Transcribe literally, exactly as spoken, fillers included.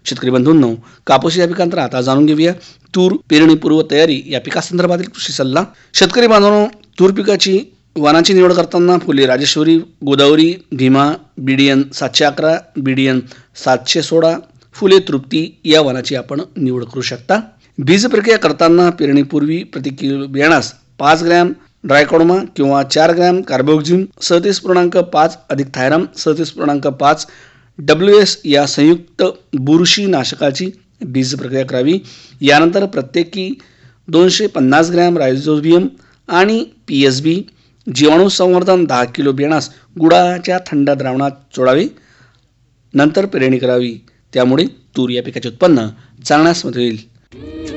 शेतकरी बंधूंनो, कापूस या पिकांतर आता जाणून घेऊया तूर पेरणीपूर्व तयारी या पिकासंदर्भातील कृषी सल्ला. शेतकरी बांधवांनो, तूर पिकाची वाणाची निवड करताना फुले राजेश्वरी, गोदावरी, भीमा, बीडीएन सातशे अकरा, बीडीएन सातशे सोळा, फुले तृप्ती या वाणाची आपण निवड करू शकता. बीज प्रक्रिया करताना पेरणीपूर्वी प्रति किलो बियाणास पाच ग्रॅम ड्रायकोडोमा किंवा चार ग्रॅम कार्बोक्झिम, सदतीस पूर्णांक पाच अधिक थायराम, सदतीस पूर्णांक पाच डब्ल्यू एस या संयुक्त बुरशीनाशकाची बीज प्रक्रिया करावी. यानंतर प्रत्येकी दोनशे पन्नास ग्रॅम रायझोबियम आणि पी एस बी जीवाणू संवर्धन दहा किलो बियाणास गुळाच्या थंड द्रावणात चोळावे. नंतर पेरणी करावी. त्यामुळे तूर या पिकाचे उत्पन्न चांगल्यास होईल.